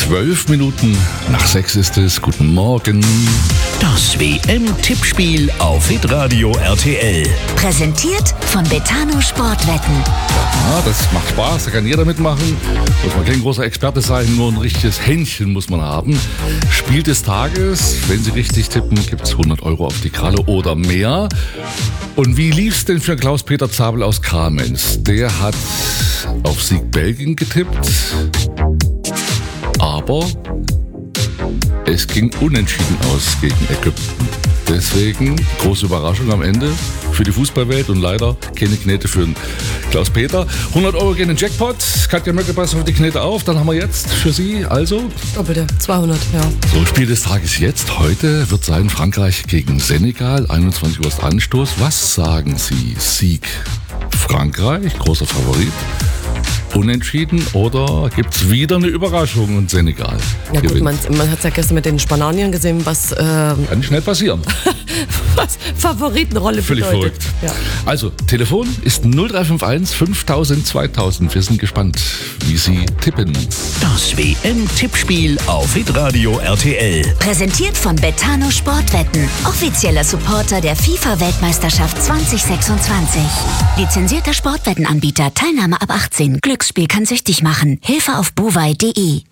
6:12 ist es. Guten Morgen. Das WM-Tippspiel auf Hitradio RTL. Präsentiert von Betano Sportwetten. Ja, das macht Spaß, da kann jeder mitmachen. Muss man kein großer Experte sein, nur ein richtiges Händchen muss man haben. Spiel des Tages, wenn Sie richtig tippen, gibt es 100 € auf die Kralle oder mehr. Und wie lief's denn für Klaus-Peter Zabel aus Kamenz? Der hat auf Sieg Belgien getippt, aber es ging unentschieden aus gegen Ägypten. Deswegen große Überraschung am Ende für die Fußballwelt und leider keine Knete für den Klaus-Peter. 100 € gehen in den Jackpot. Katja Möcke passt auf die Knete auf. Dann haben wir jetzt für Sie also... Doppelte, 200, ja. So, Spiel des Tages jetzt. Heute wird sein Frankreich gegen Senegal. 21 Uhr ist Anstoß. Was sagen Sie? Sieg Frankreich, großer Favorit. Unentschieden oder gibt es wieder eine Überraschung und Senegal Ja gut, gewinnt? man hat es ja gestern mit den Spaniern gesehen, was Kann schnell passieren. was Favoritenrolle Völlig bedeutet. verrückt. Ja. Also, Telefon ist 0351 5000 2000. Wir sind gespannt, wie Sie tippen. Das WM-Tippspiel auf Hitradio RTL. Präsentiert von Betano Sportwetten. Offizieller Supporter der FIFA-Weltmeisterschaft 2026. Lizenzierter Sportwettenanbieter. Teilnahme ab 18. Glücksspiel kann süchtig machen. Hilfe auf buwei.de.